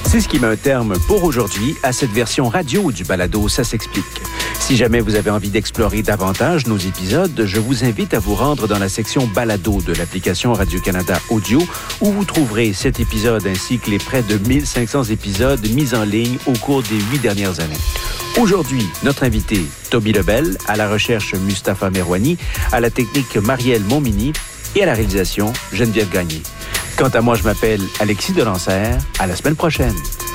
C'est ce qui met un terme pour aujourd'hui à cette version radio du balado Ça s'explique. Si jamais vous avez envie d'explorer davantage nos épisodes, je vous invite à vous rendre dans la section balado de l'application Radio-Canada Audio où vous trouverez cet épisode ainsi que les près de 1500 épisodes mis en ligne au cours des 8 dernières années. Aujourd'hui, notre invité, Toby Lebel, à la recherche Mustapha Merwani, à la technique Marielle Montminy et à la réalisation Geneviève Gagné. Quant à moi, je m'appelle Alexis Delancer. À la semaine prochaine.